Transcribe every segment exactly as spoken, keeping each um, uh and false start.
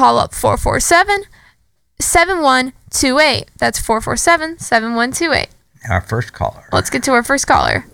call up four four seven, seven one two eight. That's four four seven, seven one two eight. Our first caller. Let's get to our first caller.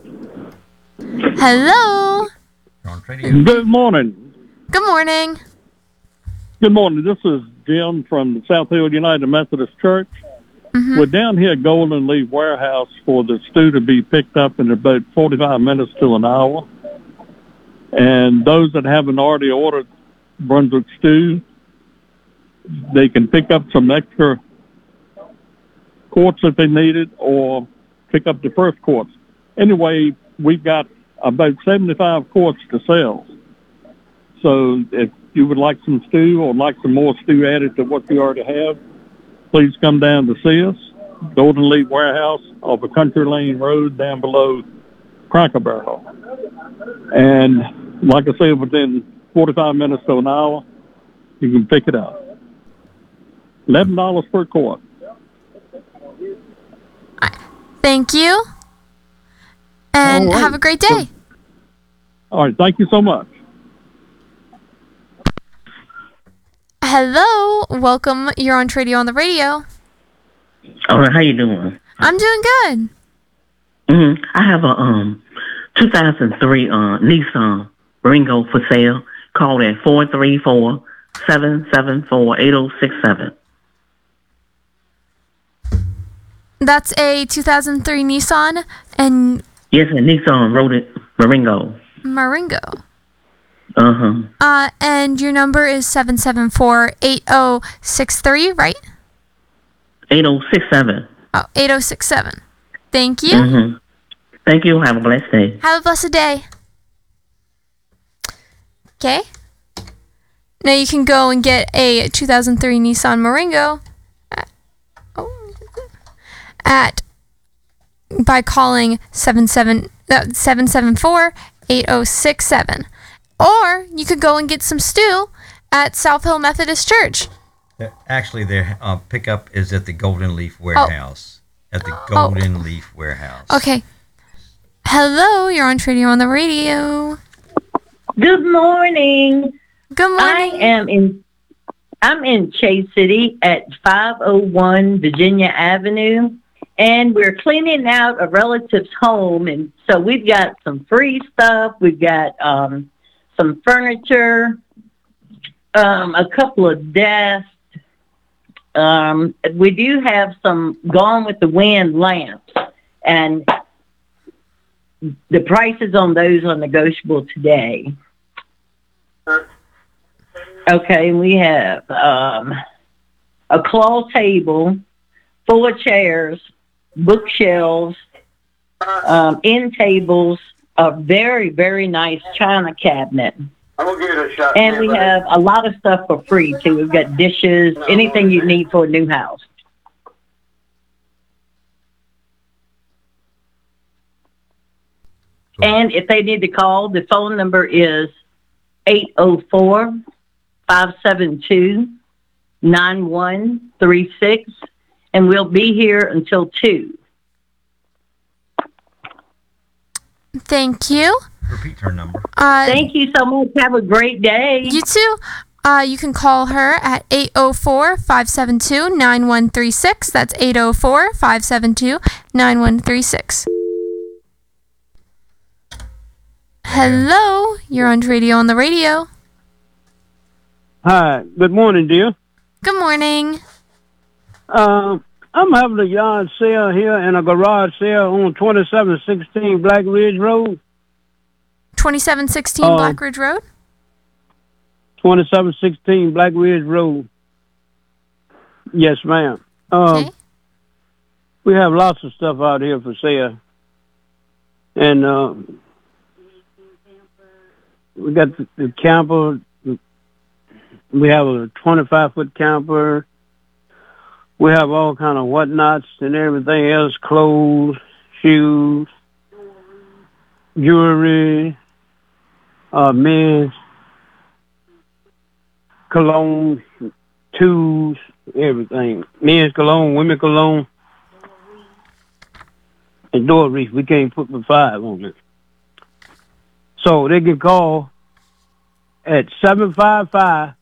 Hello. Good morning. Good morning. Good morning. This is Jim from the South Hill United Methodist Church. Mm-hmm. We're down here at Golden Leaf Warehouse for the stew to be picked up in about forty-five minutes to an hour. And those that haven't already ordered Brunswick stew, they can pick up some extra quarts if they need it, or pick up the first quarts. Anyway, we've got about seventy-five quarts to sell. So if you would like some stew or like some more stew added to what you already have, please come down to see us. Golden Leaf Warehouse off of Country Lane Road down below Cracker Barrel. And like I said, within forty-five minutes to an hour, you can pick it up. eleven dollars per quart. Thank you. And right. have a great day. All right. Thank you so much. Hello. Welcome. You're on Tradio on the radio. All right. How you doing? I'm doing good. Mm-hmm. I have a um two thousand three uh, Nissan Ringo for sale. Call at four three four, seven seven four, eight zero six seven. That's a two thousand three Nissan and Yes, a Nissan wrote it Maringo. Maringo. Uh-huh. Uh, and your number is seven seven four, eight zero six three, right? eight zero six seven. Oh, eight zero six seven. Thank you. Mm-hmm. Thank you. Have a blessed day. Have a blessed day. Okay. Now you can go and get a two thousand three Nissan Maringo at, oh, at by calling seven seven four, eight zero six seven. Or you could go and get some stew at South Hill Methodist Church. Actually, their uh, pickup is at the Golden Leaf Warehouse. Oh. At the Golden oh. Leaf Warehouse. Okay. Hello, you're on Tradio on the radio. Good morning. Good morning. I am in I'm in Chase City at five oh one Virginia Avenue, and we're cleaning out a relative's home, and so we've got some free stuff. We've got um, some furniture, um, a couple of desks. Um, we do have some Gone with the Wind lamps, and the prices on those are negotiable today. Okay, we have um, a claw table, full of chairs, bookshelves, um, end tables, a very, very nice china cabinet. I'm gonna give it a shot. And we have a lot of stuff for free, too. We've got dishes, anything you need for a new house. And if they need to call, the phone number is eight oh four, five seven two, nine one three six, and we'll be here until two. Thank you. Repeat her number. Uh, Thank you so much. Have a great day. You too. Uh, you can call her at eight oh four, five seven two, nine one three six. That's eight oh four, five seven two, nine one three six. Hello, you're on Radio on the radio. Hi, good morning, dear. Good morning. Uh, I'm having a yard sale here and a garage sale on twenty-seven sixteen Black Ridge Road. twenty-seven sixteen uh, Black Ridge Road? twenty-seven sixteen Black Ridge Road. Yes, ma'am. Uh, okay. We have lots of stuff out here for sale. And uh, we got the, the camper. We have a twenty-five foot camper. We have all kind of whatnots and everything else, clothes, shoes, jewelry, uh, men's cologne, tools, everything. Men's cologne, women's cologne, and door wreath. We can't put the five on it. So they can call at seven five five,